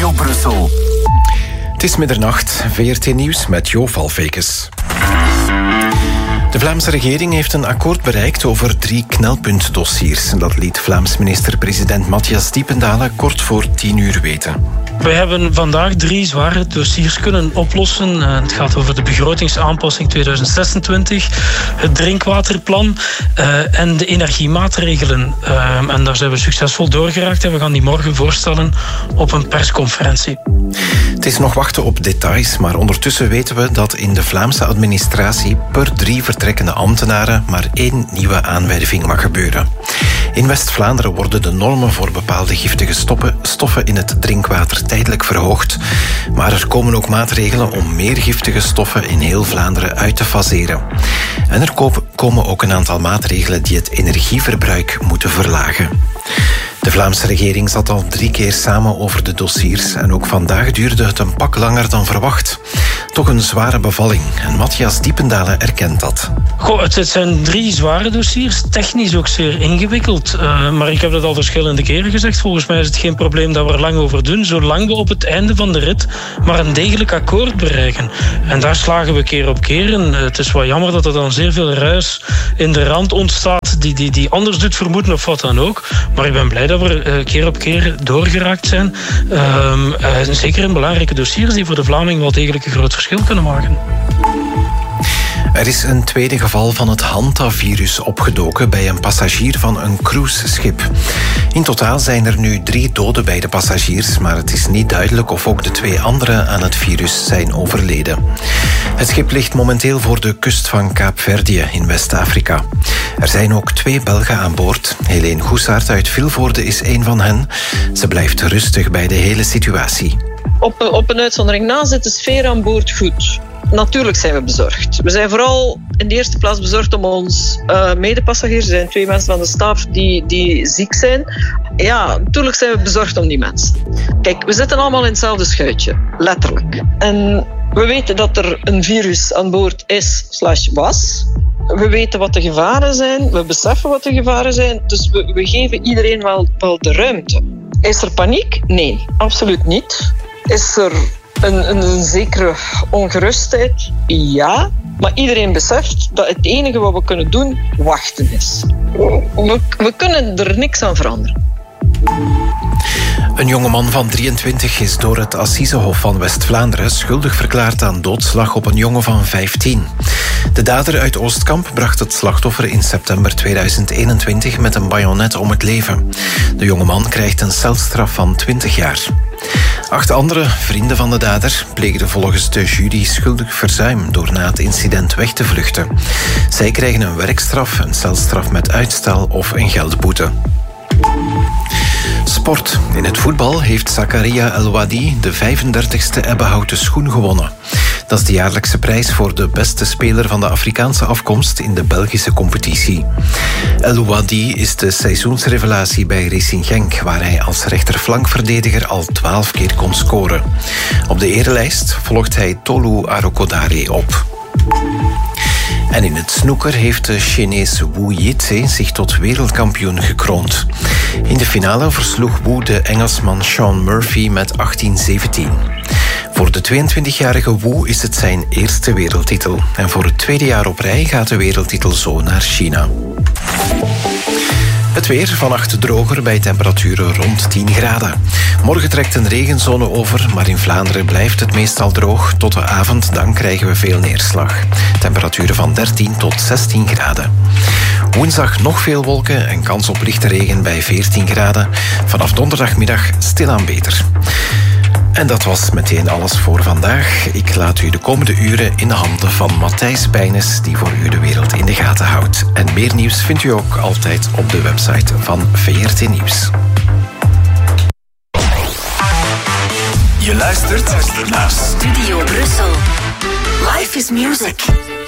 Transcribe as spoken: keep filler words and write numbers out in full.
Studio Brussel. Het is middernacht, V R T Nieuws met Jo Valvekes. De Vlaamse regering heeft een akkoord bereikt over drie knelpuntdossiers. Dat liet Vlaams minister-president Matthias Diependalen kort voor tien uur weten. We hebben vandaag drie zware dossiers kunnen oplossen. Het gaat over de begrotingsaanpassing tweeduizend zesentwintig, het drinkwaterplan uh, en de energiemaatregelen. Uh, en daar zijn we succesvol doorgeraakt en we gaan die morgen voorstellen op een persconferentie. Het is nog wachten op details, maar ondertussen weten we dat in de Vlaamse administratie per drie vertrekkende ambtenaren maar één nieuwe aanwerving mag gebeuren. In West-Vlaanderen worden de normen voor bepaalde giftige stoffen, stoffen in het drinkwater tijdelijk verhoogd, maar er komen ook maatregelen om meer giftige stoffen in heel Vlaanderen uit te faseren. En er komen ook een aantal maatregelen die het energieverbruik moeten verlagen. De Vlaamse regering zat al drie keer samen over de dossiers en ook vandaag duurde het een pak langer dan verwacht. Toch een zware bevalling en Matthias Diependalen erkent dat. Goh, het zijn drie zware dossiers, technisch ook zeer ingewikkeld. Uh, maar ik heb dat al verschillende keren gezegd. Volgens mij is het geen probleem dat we er lang over doen, zolang we op het einde van de rit maar een degelijk akkoord bereiken. En daar slagen we keer op keer in. Uh, het is wel jammer dat er dan zeer veel ruis in de rand ontstaat die, die, die anders doet vermoeden of wat dan ook. Maar ik ben blij dat we uh, keer op keer doorgeraakt zijn. Uh, uh, zeker in belangrijke dossiers die voor de Vlaming wel degelijk een groot verschil kunnen maken. Er is een tweede geval van het Hantavirus opgedoken bij een passagier van een cruiseschip. In totaal zijn er nu drie doden bij de passagiers, maar het is niet duidelijk of ook de twee anderen aan het virus zijn overleden. Het schip ligt momenteel voor de kust van Kaapverdië in West-Afrika. Er zijn ook twee Belgen aan boord. Helene Goesaert uit Vilvoorde is een van hen. Ze blijft rustig bij de hele situatie. Op, op een uitzondering na zit de sfeer aan boord goed. Natuurlijk zijn we bezorgd. We zijn vooral in de eerste plaats bezorgd om ons uh, medepassagiers. Er zijn twee mensen van de staf die, die ziek zijn. Ja, natuurlijk zijn we bezorgd om die mensen. Kijk, we zitten allemaal in hetzelfde schuitje. Letterlijk. En we weten dat er een virus aan boord is slash was. We weten wat de gevaren zijn. We beseffen wat de gevaren zijn. Dus we, we geven iedereen wel, wel de ruimte. Is er paniek? Nee, absoluut niet. Is er Een, een, een zekere ongerustheid? Ja. Maar iedereen beseft dat het enige wat we kunnen doen, wachten is. We, we kunnen er niks aan veranderen. Een jongeman van drieëntwintig is door het Assisehof van West-Vlaanderen schuldig verklaard aan doodslag op een jongen van vijftien. De dader uit Oostkamp bracht het slachtoffer in september tweeduizend eenentwintig met een bajonet om het leven. De jongeman krijgt een celstraf van twintig jaar. Acht andere vrienden van de dader pleegden volgens de jury schuldig verzuim door na het incident weg te vluchten. Zij krijgen een werkstraf, een celstraf met uitstel of een geldboete. Sport. In het voetbal heeft Zakaria El Wadi de vijfendertigste ebbenhouten schoen gewonnen. Dat is de jaarlijkse prijs voor de beste speler van de Afrikaanse afkomst in de Belgische competitie. El Wadi is de seizoensrevelatie bij Racing Genk, waar hij als rechterflankverdediger al twaalf keer kon scoren. Op de erelijst volgt hij Tolu Arokodare op. En in het snooker heeft de Chinees Wu Yitze zich tot wereldkampioen gekroond. In de finale versloeg Wu de Engelsman Sean Murphy met achttien zeventien. Voor de tweeëntwintigjarige Wu is het zijn eerste wereldtitel. En voor het tweede jaar op rij gaat de wereldtitel zo naar China. Het weer, vannacht droger bij temperaturen rond tien graden. Morgen trekt een regenzone over, maar in Vlaanderen blijft het meestal droog. Tot de avond, dan krijgen we veel neerslag. Temperaturen van dertien tot zestien graden. Woensdag nog veel wolken en kans op lichte regen bij veertien graden. Vanaf donderdagmiddag stilaan beter. En dat was meteen alles voor vandaag. Ik laat u de komende uren in de handen van Matthijs Bijnes, die voor u de wereld in de gaten houdt. En meer nieuws vindt u ook altijd op de website van V R T Nieuws. Je luistert naar Studio Brussel. Life is music.